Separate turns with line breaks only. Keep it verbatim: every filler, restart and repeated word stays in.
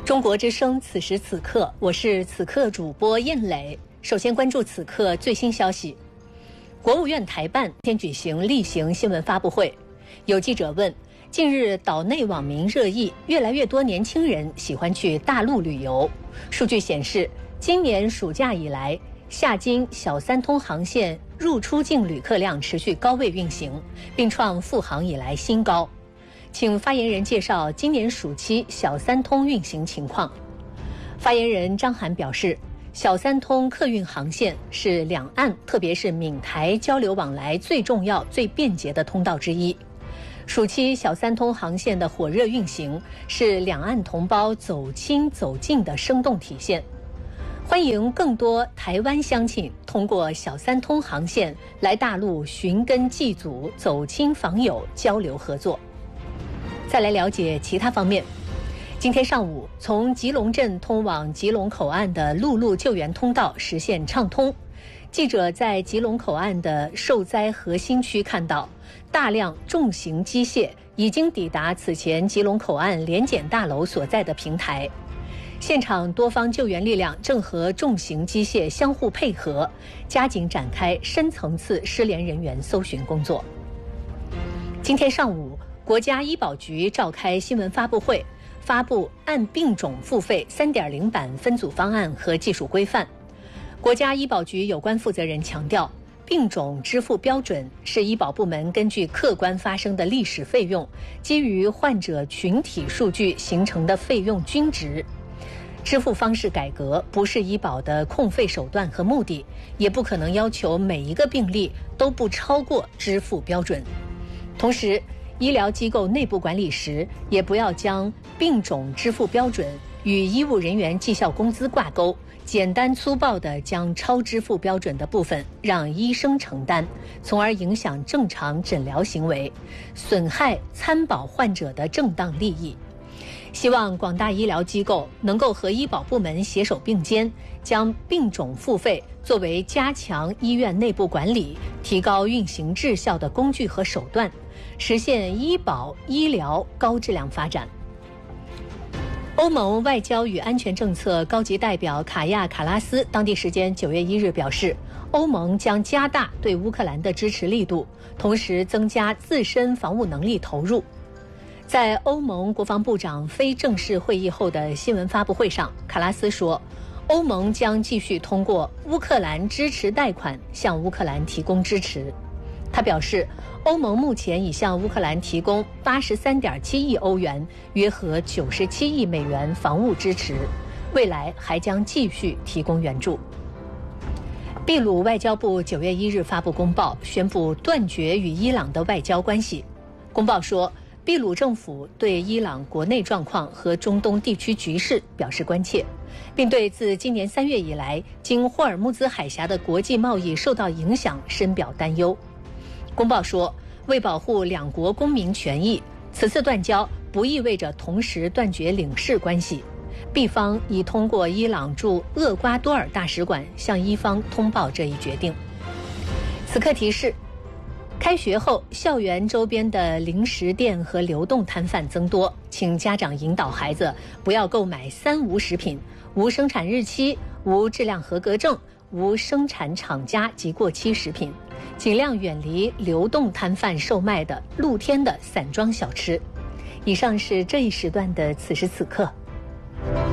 中国之声，此时此刻，我是此刻主播燕磊。首先关注此刻最新消息。国务院台办今天举行例行新闻发布会，有记者问：近日岛内网民热议，越来越多年轻人喜欢去大陆旅游。数据显示，今年暑假以来，厦京小三通航线入出境旅客量持续高位运行，并创复航以来新高。请发言人介绍今年暑期小三通运行情况。发言人张涵表示，小三通客运航线是两岸，特别是闽台交流往来最重要、最便捷的通道之一。暑期小三通航线的火热运行，是两岸同胞走亲走近的生动体现。欢迎更多台湾乡亲通过小三通航线来大陆寻根祭祖、走亲访友、交流合作。再来了解其他方面。今天上午，从吉隆镇通往吉隆口岸的陆路救援通道实现畅通。记者在吉隆口岸的受灾核心区看到，大量重型机械已经抵达此前吉隆口岸联检大楼所在的平台。现场多方救援力量正和重型机械相互配合，加紧展开深层次失联人员搜寻工作。今天上午，国家医保局召开新闻发布会，发布按病种付费 三点零 版分组方案和技术规范。国家医保局有关负责人强调，病种支付标准是医保部门根据客观发生的历史费用，基于患者群体数据形成的费用均值。支付方式改革不是医保的控费手段和目的，也不可能要求每一个病例都不超过支付标准。同时，医疗机构内部管理时，也不要将病种支付标准与医务人员绩效工资挂钩，简单粗暴地将超支付标准的部分让医生承担，从而影响正常诊疗行为，损害参保患者的正当利益。希望广大医疗机构能够和医保部门携手并肩，将病种付费作为加强医院内部管理、提高运行质效的工具和手段，实现医保医疗高质量发展。欧盟外交与安全政策高级代表卡亚卡拉斯当地时间九月一日表示，欧盟将加大对乌克兰的支持力度，同时增加自身防务能力投入。在欧盟国防部长非正式会议后的新闻发布会上，卡拉斯说，欧盟将继续通过乌克兰支持贷款向乌克兰提供支持。他表示，欧盟目前已向乌克兰提供八十三点七亿欧元，约合九十七亿美元防务支持，未来还将继续提供援助。秘鲁外交部九月一日发布公报，宣布断绝与伊朗的外交关系。公报说，秘鲁政府对伊朗国内状况和中东地区局势表示关切，并对自今年三月以来经霍尔木兹海峡的国际贸易受到影响深表担忧。公报说，为保护两国公民权益，此次断交不意味着同时断绝领事关系。B方已通过伊朗驻厄瓜多尔大使馆向伊方通报这一决定。此刻提示，开学后校园周边的零食店和流动摊贩增多，请家长引导孩子不要购买三无食品：无生产日期、无质量合格证、无生产厂家及过期食品，尽量远离流动摊贩售卖的露天的散装小吃。以上是这一时段的此时此刻。